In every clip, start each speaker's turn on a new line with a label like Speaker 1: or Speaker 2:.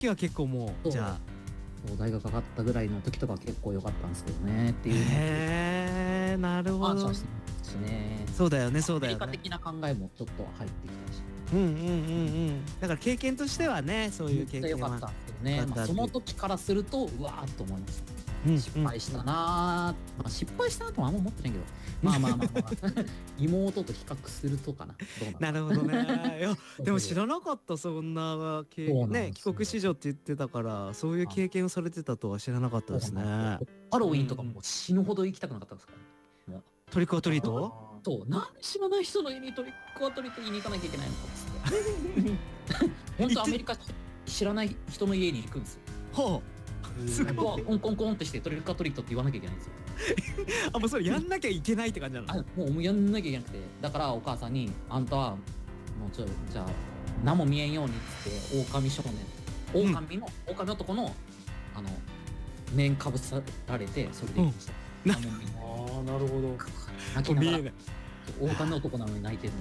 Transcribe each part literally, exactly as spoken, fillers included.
Speaker 1: 時は結構もう、
Speaker 2: そう
Speaker 1: じゃあ
Speaker 2: そう大学上がったぐらいの時とか結構良かったんですけどねっていうのを
Speaker 1: へえ、なるほど。
Speaker 2: 感謝してますしね。
Speaker 1: そうだよね、そうだよね。
Speaker 2: アメリカ的な考えもちょっと入ってきたし、
Speaker 1: うんうんうんうん。だから経験としてはね、そういう
Speaker 2: めっちゃ良
Speaker 1: 経験は
Speaker 2: かったんですけどね、まあ、
Speaker 1: 良かったっていう
Speaker 2: その時からするとうわーっと思いました。
Speaker 1: うん
Speaker 2: 失敗したなー、まあ、失敗したなとはあんま思ってないけど、まあまあまあまあ妹と比較するとかな、どうなのか
Speaker 1: なるほどね。いや、
Speaker 2: な。
Speaker 1: でも知らなかった、そんな経
Speaker 2: そうなん
Speaker 1: ね、
Speaker 2: ですよ
Speaker 1: 帰国子女って言ってたから、そういう経験をされてたとは知らなかったですね。
Speaker 2: ハロウィンとかも死ぬほど行きたくなかったですからね。もう
Speaker 1: トリックオアトリート？
Speaker 2: そう、なんで知らない人の家にトリックオアトリート言いに行かなきゃいけないのかっつって。本当アメリカ知らない人の家に行くんですよ。
Speaker 1: ほう。すごい。
Speaker 2: コンコンコンってしてトリックオアトリートって言わなきゃいけないんですよ。
Speaker 1: あ、もうそれやんなきゃいけないって感じなの？
Speaker 2: あ、もうやんなきゃいけなくて、だからお母さんにあんたはもうちょじゃあ何も見えんようにっつって狼少年、狼の、うん、狼男のあの面かぶさられてそれで行きました。
Speaker 1: うん、
Speaker 2: あ
Speaker 3: あ、なるほど。
Speaker 2: 泣きながら狼男なのに泣いてるの。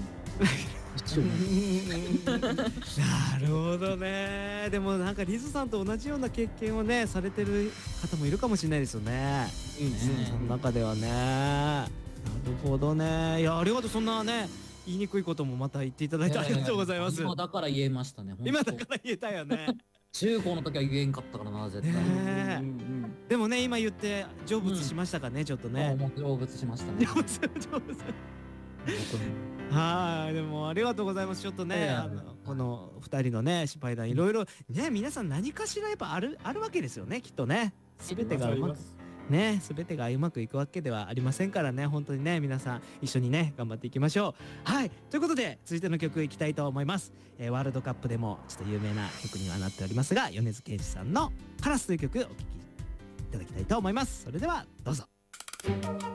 Speaker 1: なるほどね。でもなんかリズさんと同じような経験をねされてる方もいるかもしれないですよね。
Speaker 2: いいね。
Speaker 1: その中ではね。なるほどね。いや、ありがとう。そんなね言いにくいこともまた言っていただいてありがとうございます。
Speaker 2: 今だから言えましたね。
Speaker 1: 今だから言えたよね。
Speaker 2: 中高の時は言えんかったからな、絶対。
Speaker 1: ねでもね今言って成仏しましたかね、ちょっとね。
Speaker 2: もう成仏しましたね。
Speaker 1: 成仏。はい、でもありがとうございます。ちょっとね、あのこのふたりのね失敗談いろいろね、皆さん何かしらやっぱあるあるわけですよね、きっとね。すべてがうまくね、すべてがうまくいくわけではありませんからね、本当にね皆さん一緒にね頑張っていきましょう。はい、ということで続いての曲いきたいと思います。えー、ワールドカップでもちょっと有名な曲にはなっておりますが、米津玄師さんの「カラス」という曲お聴きいただきたいと思います。それではどうぞ。